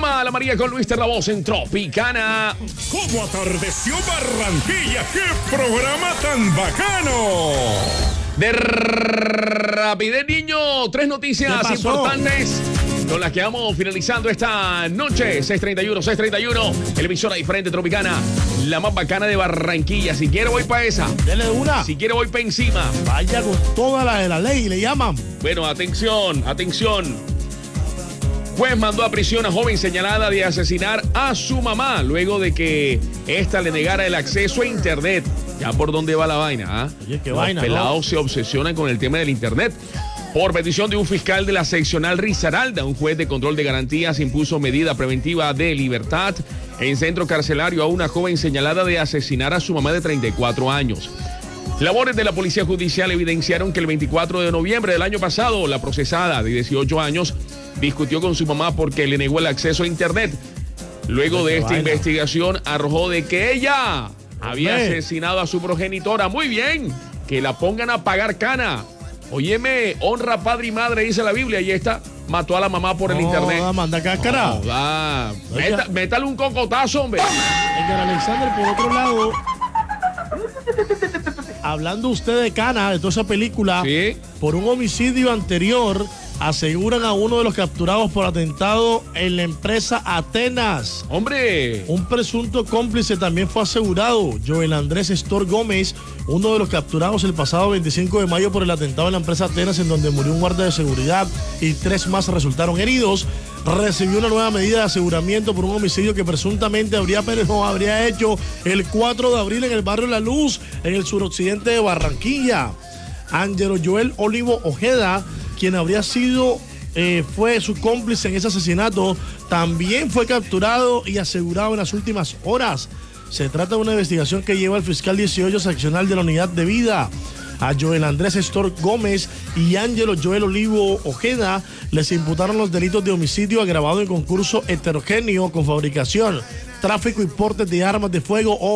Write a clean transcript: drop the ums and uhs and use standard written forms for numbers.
llama La María con Luis de la Voz en Tropicana. ¿Cómo atardeció Barranquilla? ¡Qué programa tan bacano! De rapidez, niño, 3 noticias importantes con las que vamos finalizando esta noche. 6:31, el emisora diferente Tropicana, la más bacana de Barranquilla. Si quiero voy para esa. Dele una. Si quiero voy para encima. Vaya con toda la de la ley, le llaman. Bueno, atención. Juez mandó a prisión a joven señalada de asesinar a su mamá luego de que ésta le negara el acceso a internet. Ya por dónde va la vaina, ¿ah? Oye, qué Los vaina, pelados ¿no? se obsesionan con el tema del internet. Por petición de un fiscal de la seccional Risaralda, un juez de control de garantías impuso medida preventiva de libertad en centro carcelario a una joven señalada de asesinar a su mamá de 34 años. Labores de la Policía Judicial evidenciaron que el 24 de noviembre del año pasado, la procesada de 18 años discutió con su mamá porque le negó el acceso a internet. Luego de esta investigación arrojó de que ella había asesinado a su progenitora. Muy bien, que la pongan a pagar cana. Óyeme, honra padre y madre, dice la Biblia, y esta mató a la mamá por el internet. Manda cáscara. Métale un cocotazo, hombre. Edgar Alexander, por otro lado, hablando usted de cana, de toda esa película, ¿sí? Por un homicidio anterior, aseguran a uno de los capturados por atentado en la empresa Atenas. ¡Hombre! Un presunto cómplice también fue asegurado, Joel Andrés Estor Gómez, uno de los capturados el pasado 25 de mayo por el atentado en la empresa Atenas, en donde murió un guardia de seguridad y 3 más resultaron heridos. Recibió una nueva medida de aseguramiento por un homicidio que presuntamente habría hecho el 4 de abril en el barrio La Luz, en el suroccidente de Barranquilla. Ángelo Joel Olivo Ojeda, quien habría sido, fue su cómplice en ese asesinato, también fue capturado y asegurado en las últimas horas. Se trata de una investigación que lleva el fiscal 18 seccional de la Unidad de Vida. A Joel Andrés Estor Gómez y Ángelo Joel Olivo Ojeda les imputaron los delitos de homicidio agravado en concurso heterogéneo con fabricación, tráfico y porte de armas de fuego o